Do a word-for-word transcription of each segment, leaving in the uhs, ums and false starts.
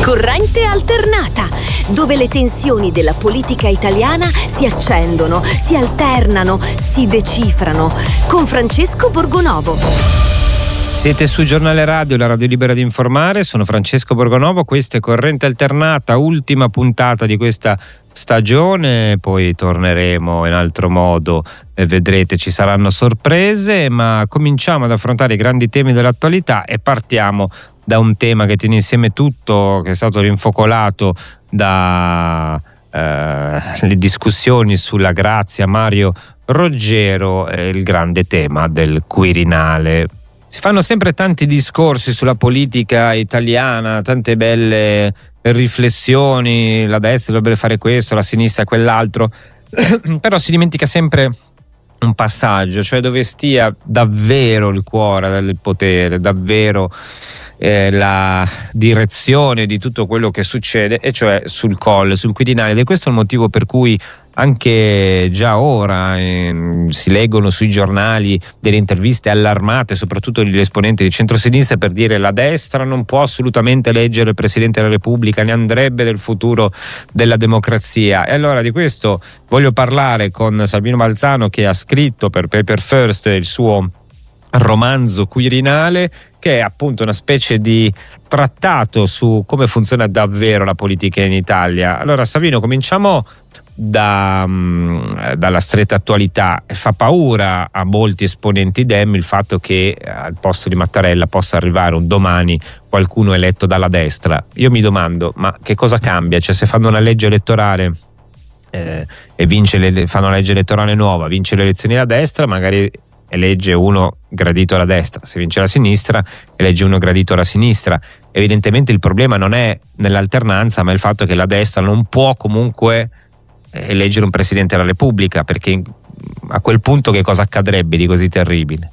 Corrente alternata, dove le tensioni della politica italiana si accendono, si alternano, si decifrano. Con Francesco Borgonovo. Siete su Giornale Radio, la radio libera di informare. Sono Francesco Borgonovo, questa è Corrente alternata, ultima puntata di questa stagione, poi torneremo in altro modo e vedrete, ci saranno sorprese, ma cominciamo ad affrontare i grandi temi dell'attualità e partiamo da un tema che tiene insieme tutto, che è stato rinfocolato da eh, le discussioni sulla grazia Mario Roggero, è il grande tema del Quirinale. Si fanno sempre tanti discorsi sulla politica italiana, tante belle riflessioni, la destra dovrebbe fare questo, la sinistra quell'altro, però si dimentica sempre un passaggio, cioè dove stia davvero il cuore del potere, davvero eh, la direzione di tutto quello che succede, e cioè sul Colle, sul Quirinale. Ed è questo il motivo per cui anche già ora eh, si leggono sui giornali delle interviste allarmate, soprattutto degli esponenti di centrosinistra, per dire la destra non può assolutamente eleggere il Presidente della Repubblica, ne andrebbe del futuro della democrazia. E allora di questo voglio parlare con Sabino Balzano, che ha scritto per Paper First il suo romanzo Quirinale, che è appunto una specie di trattato su come funziona davvero la politica in Italia. Allora Sabino, cominciamo Da, dalla stretta attualità. Fa paura a molti esponenti Dem il fatto che al posto di Mattarella possa arrivare un domani qualcuno eletto dalla destra. Io mi domando, ma che cosa cambia? Cioè, se fanno una legge elettorale eh, e vince le, fanno una legge elettorale nuova, vince le elezioni la destra, magari elegge uno gradito alla destra, se vince la sinistra elegge uno gradito alla sinistra. Evidentemente il problema non è nell'alternanza, ma il fatto che la destra non può comunque eleggere un Presidente della Repubblica, perché a quel punto che cosa accadrebbe di così terribile?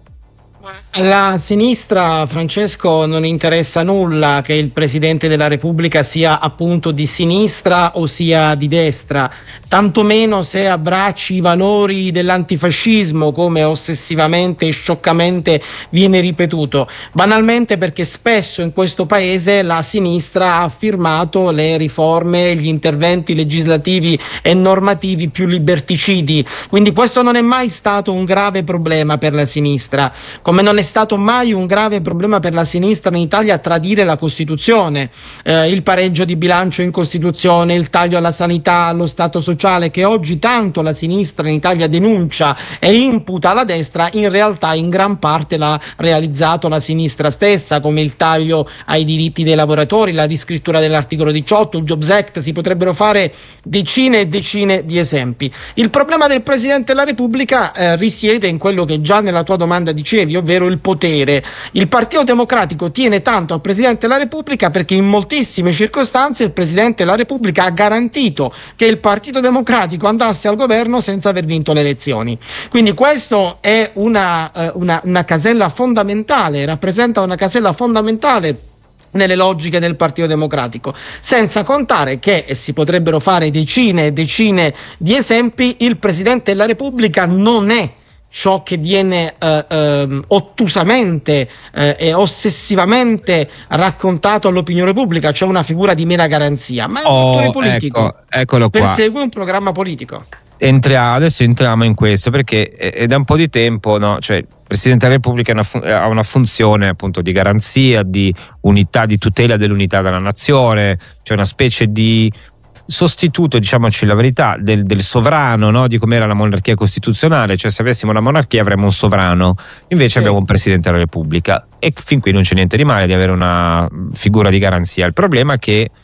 Alla sinistra, Francesco, non interessa nulla che il Presidente della Repubblica sia appunto di sinistra o sia di destra, tantomeno se abbracci i valori dell'antifascismo, come ossessivamente e scioccamente viene ripetuto, banalmente perché spesso in questo paese la sinistra ha firmato le riforme, gli interventi legislativi e normativi più liberticidi, quindi questo non è mai stato un grave problema per la sinistra, come non è stato mai un grave problema per la sinistra in Italia tradire la Costituzione, eh, il pareggio di bilancio in Costituzione, il taglio alla sanità, allo Stato sociale, che oggi tanto la sinistra in Italia denuncia e imputa alla destra, in realtà in gran parte l'ha realizzato la sinistra stessa, come il taglio ai diritti dei lavoratori, la riscrittura dell'articolo diciotto, il Jobs Act. Si potrebbero fare decine e decine di esempi. Il problema del Presidente della Repubblica eh, risiede in quello che già nella tua domanda dicevi, ovvero il potere. Il Partito Democratico tiene tanto al Presidente della Repubblica perché in moltissime circostanze il Presidente della Repubblica ha garantito che il Partito Democratico andasse al governo senza aver vinto le elezioni. Quindi questo è una, una, una casella fondamentale, rappresenta una casella fondamentale nelle logiche del Partito Democratico, senza contare che, e si potrebbero fare decine e decine di esempi, il Presidente della Repubblica non è ciò che viene eh, eh, ottusamente eh, e ossessivamente raccontato all'opinione pubblica, cioè una figura di mera garanzia, ma è un oh, attore politico, ecco, eccolo qua. Persegue un programma politico. Entriamo, adesso entriamo in questo perché è da un po' di tempo, no? Cioè, il Presidente della Repubblica ha una, fun- ha una funzione appunto di garanzia, di unità, di tutela dell'unità della nazione, cioè una specie di sostituto, diciamoci la verità, del, del sovrano, no? Di com'era la monarchia costituzionale, cioè se avessimo una monarchia avremmo un sovrano, invece sì. Abbiamo un Presidente della Repubblica, e fin qui non c'è niente di male di avere una figura di garanzia. Il problema è che